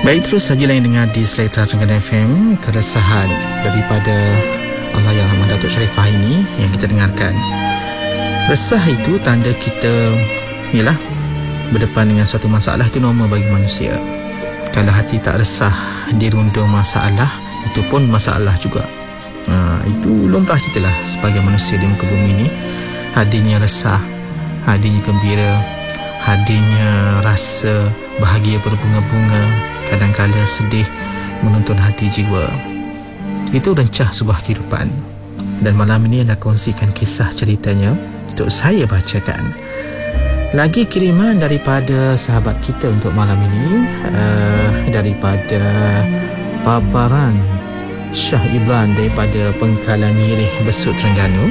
Baik, terus saja yang dengar di Selekta Trengganu FM, keresahan daripada Allahyarham Datuk Sharifah ini yang kita dengarkan. Resah itu tanda kita ialah berdepan dengan suatu masalah, itu normal bagi manusia. Kalau hati tak resah, dirundung masalah, itu pun masalah juga. Itu lumrah kita lah sebagai manusia di muka bumi ini. Hadirnya resah, hadirnya gembira, hadirnya rasa bahagia berbunga-bunga, kadang-kala sedih menuntun hati jiwa. Itu rencah sebuah kehidupan. Dan malam ini anda kongsikan kisah ceritanya untuk saya bacakan. Lagi kiriman daripada sahabat kita untuk malam ini, daripada paparan Syah Ibran daripada Pengkalan Nyirih, Besut, Terengganu.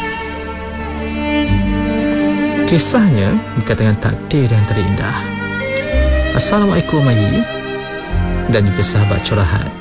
Kisahnya dikatakan takdir yang terindah. Assalamualaikum Ayi dan juga sahabat curahat.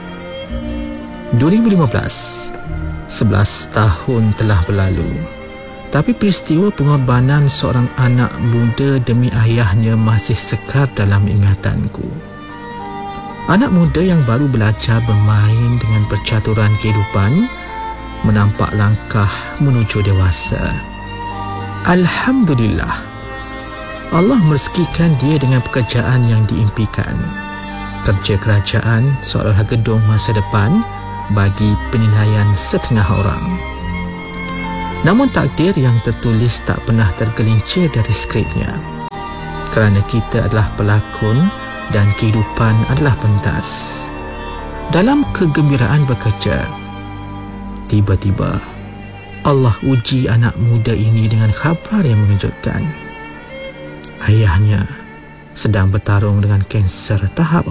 2015, 11 tahun telah berlalu, tapi peristiwa pengorbanan seorang anak muda demi ayahnya masih sekar dalam ingatanku. Anak muda yang baru belajar bermain dengan percaturan kehidupan, menampak langkah menuju dewasa. Alhamdulillah, Allah merezekikan dia dengan pekerjaan yang diimpikan. Kerja kerajaan seolah gedung masa depan bagi penilaian setengah orang. Namun takdir yang tertulis tak pernah tergelincir dari skripnya. Kerana kita adalah pelakon dan kehidupan adalah pentas. Dalam kegembiraan bekerja, tiba-tiba Allah uji anak muda ini dengan khabar yang mengejutkan. Ayahnya sedang bertarung dengan kanser tahap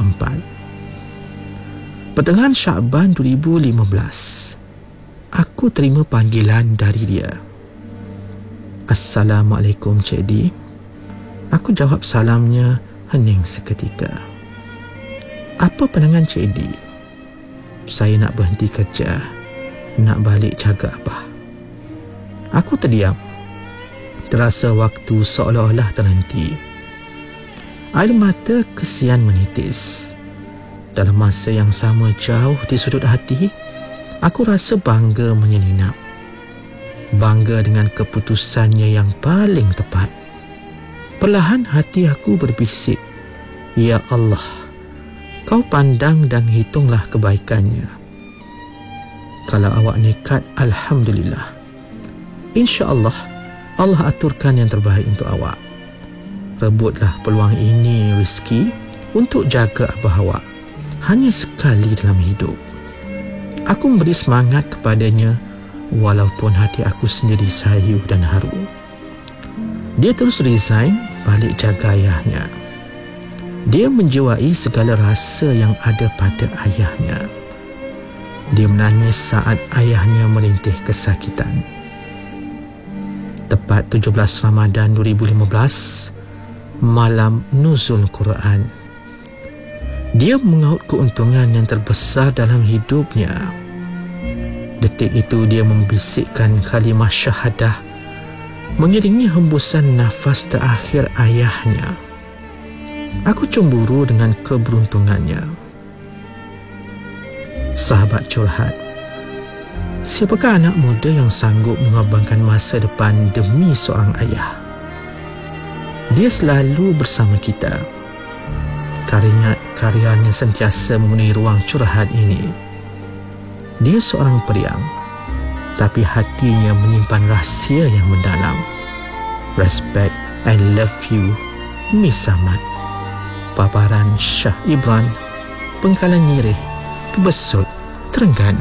4. Pertengahan Syakban 2015, aku terima panggilan dari dia. Assalamualaikum Cik Di. Aku jawab salamnya hening seketika. Apa pandangan Cik Di? Saya nak berhenti kerja, nak balik jaga Abah. Aku terdiam. Terasa waktu seolah-olah terhenti. Air mata kesian menitis. Dalam masa yang sama jauh di sudut hati, aku rasa bangga menyelinap. Bangga dengan keputusannya yang paling tepat. Perlahan hati aku berbisik, Ya Allah, Kau pandang dan hitunglah kebaikannya. Kalau awak nekat, Alhamdulillah. InsyaAllah, Allah aturkan yang terbaik untuk awak. Rebutlah peluang ini, rezeki, untuk jaga abah awak. Hanya sekali dalam hidup. Aku memberi semangat kepadanya, walaupun hati aku sendiri sayu dan haru. Dia terus resign, balik jaga ayahnya. Dia menjiwai segala rasa yang ada pada ayahnya. Dia menangis saat ayahnya merintih kesakitan. Tepat 17 Ramadan 2015, malam nuzul Quran. Dia mengaut keuntungan yang terbesar dalam hidupnya. Detik itu dia membisikkan kalimah syahadah, mengiringi hembusan nafas terakhir ayahnya. Aku cemburu dengan keberuntungannya. Sahabat curhat, siapakah anak muda yang sanggup mengorbankan masa depan demi seorang ayah? Dia selalu bersama kita. Karyanya sentiasa memenuhi ruang curhat ini. Dia seorang periang, tapi hatinya menyimpan rahsia yang mendalam. Respect and love you, Miss Ahmad. Paparan Syah Ibran, Pengkalan Nyirih, Besut, Terengganu.